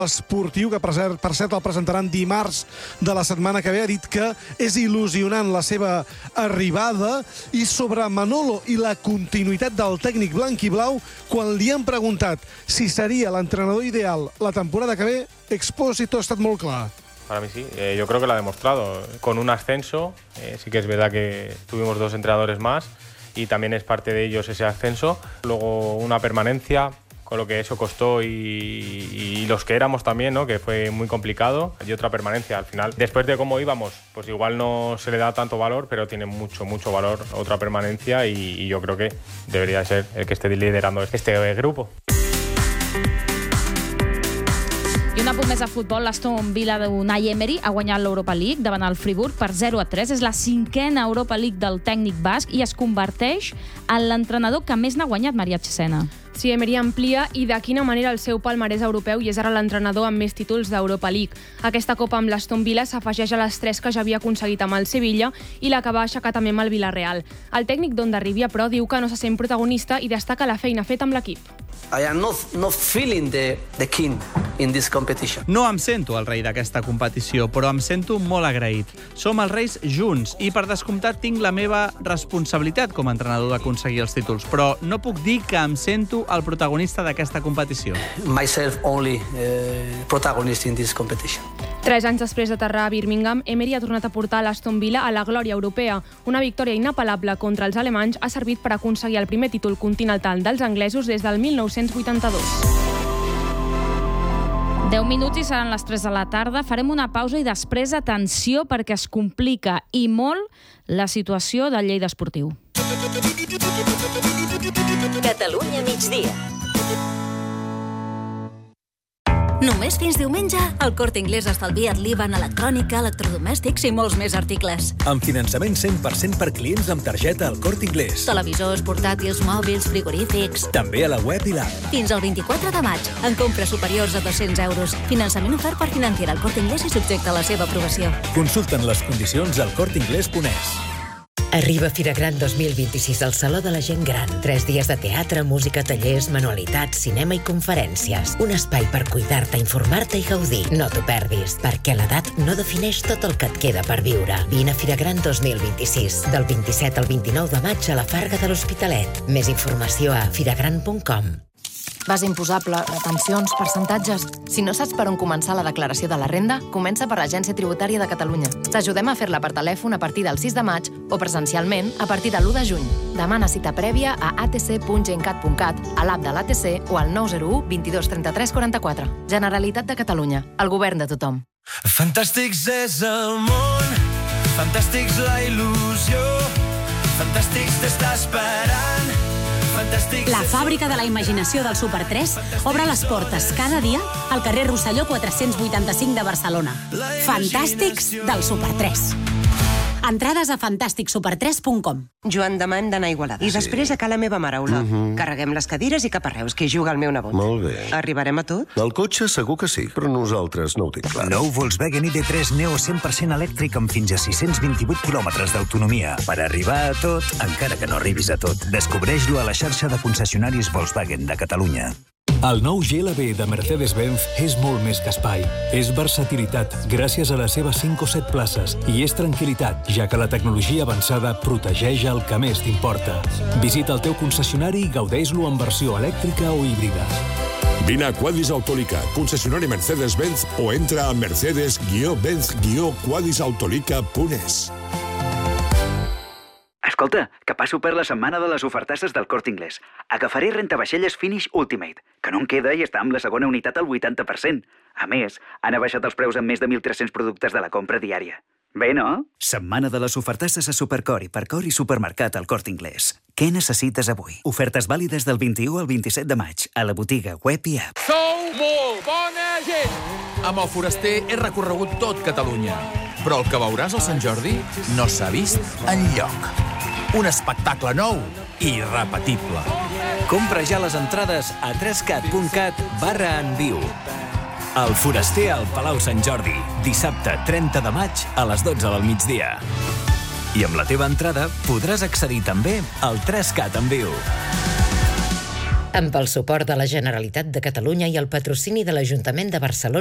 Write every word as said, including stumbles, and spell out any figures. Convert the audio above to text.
esportiu, que per cert, per cert el presentaran dimarts de la setmana que ve, ha dit que és il·lusionant la seva arribada. I sobre Manolo i la continuïtat del tècnic blanc i blau, quan li han preguntat si seria l'entrenador ideal la temporada que ve, Expósito ha estat molt clar. Para mí sí, eh, yo creo que lo ha demostrado. Con un ascenso, eh, sí que es verdad que tuvimos dos entrenadores más y también es parte de ellos ese ascenso. Luego una permanencia, con lo que eso costó y, y los que éramos también, ¿no? Que fue muy complicado, y otra permanencia al final. Después de cómo íbamos, pues igual no se le da tanto valor, pero tiene mucho, mucho valor otra permanencia y, y yo creo que debería ser el que esté liderando este grupo. I un apunt més a futbol, l'Aston Villa d'Unai Emery ha guanyat l'Europa League davant el Friburg per zero a tres. És la cinquena Europa League del tècnic basc i es converteix en l'entrenador que més n'ha guanyat, Maria Chesena. Sí, Emery amplia i de quina manera el seu palmarès europeu i és ara l'entrenador amb més títols d'Europa League. Aquesta copa amb l'Aston Villa s'afegeix a les tres que ja havia aconseguit amb el Sevilla i la que va aixecar també amb el Villarreal. El tècnic d'Ondarribia, però, diu que no se sent protagonista i destaca la feina feta amb l'equip. I am not, not feeling the, the king in this competition. No em sento el rei d'aquesta competició, però em sento molt agraït. Som els reis junts i, per descomptat, tinc la meva responsabilitat com a entrenador d'aconseguir els títols, però no puc dir que em sento el protagonista d'aquesta competició. Myself only uh, protagonist in this competition. Tres anys després d'aterrar a Birmingham, Emery ha tornat a portar l'Aston Villa a la glòria europea. Una victòria inapel·lable contra els alemanys ha servit per aconseguir el primer títol continental dels anglesos des del mil nou-cents vuitanta-dos. deu minuts i seran les tres de la tarda. Farem una pausa i després, atenció, perquè es complica i molt la situació del Lleida Esportiu. Catalunya migdia. Només fins diumenge, el Corte Inglés estalvia't l'I V A en electrònica, electrodomèstics i molts més articles. Amb finançament cent per cent per clients amb targeta al Corte Inglés. Televisors, portàtils, mòbils, frigorífics. També a la web i l'app. Fins al vint-i-quatre de maig, en compres superiors a dos-cents euros. Finançament ofert per Financiera al Corte Inglés i subjecte a la seva aprovació. Consulten les condicions al corte inglés punt es. Arriba Fira Gran dos mil vint-i-sis al Saló de la Gent Gran. Tres dies de teatre, música, tallers, manualitats, cinema i conferències. Un espai per cuidar-te, informar-te i gaudir. No t'ho perdis, perquè l'edat no defineix tot el que et queda per viure. Vine a Fira Gran dos mil vint-i-sis, del vint-i-set al vint-i-nou de maig a la Farga de l'Hospitalet. Més informació a firagran punt com. Base imposable, retencions, percentatges... Si no saps per on començar la declaració de la renda, comença per l'Agència Tributària de Catalunya. T'ajudem a fer-la per telèfon a partir del sis de maig o presencialment a partir de l'u de juny. Demana cita prèvia a a t c punt gencat punt cat, a l'app de l'A T C o al nou zero u vint-i-dos trenta-tres quaranta-quatre. Generalitat de Catalunya, el govern de tothom. Fantàstics és el món, fantàstics la il·lusió, fantàstics t'està esperant. La fàbrica de la imaginació del Super tres obre les portes cada dia al carrer Rosselló quatre-cents vuitanta-cinc de Barcelona. Fantàstics del Super tres. Entrades a fantàstic super tres punt com. Joan, demà hem d'anar a Igualada. I després a Ca la meva mare, Ola. Uh -huh. Carreguem les cadires i cap a Reus, que hi juga el meu nebot. Molt bé. Arribarem a tot? El cotxe segur que sí, però nosaltres no ho tinc clar. Nou Volkswagen I D tres Neo cent per cent elèctric amb fins a sis-cents vint-i-vuit quilòmetres d'autonomia. Per arribar a tot, encara que no arribis a tot. Descobreix-lo a la xarxa de concessionaris Volkswagen de Catalunya. El nou G L B de Mercedes-Benz és molt més que espai. És versatilitat, gràcies a les seves cinc o set places, i és tranquil·litat, ja que la tecnologia avançada protegeix el que més t'importa. Visita el teu concessionari i gaudeix-lo en versió elèctrica o híbrida. Vine a Quadis Autolica, concessionari Mercedes-Benz, o entra a mercedes benz quadis autolica punt es. Escolta, que passo per la setmana de les ofertasses del Corte Inglés. Agafaré rentavaixelles Finish Ultimate, que no en queda i està amb la segona unitat al vuitanta per cent. A més, han abaixat els preus en més de mil tres-cents productes de la compra diària. Bé, no? Setmana de les ofertasses a Supercor, Hipercor i Supermercat al Corte Inglés. Què necessites avui? Ofertes vàlides del vint-i-u al vint-i-set de maig a la botiga web i app. Sou molt bona gent! Amb el Foraster he recorregut tot Catalunya. Però el que veuràs al Sant Jordi no s'ha vist enlloc. Un espectacle nou i irrepetible. Compra ja les entrades a trescat punt cat barra en viu. El Foraster al Palau Sant Jordi, dissabte trenta de maig a les dotze del migdia. I amb la teva entrada podràs accedir també al trescat en viu. Amb el suport de la Generalitat de Catalunya i el patrocini de l'Ajuntament de Barcelona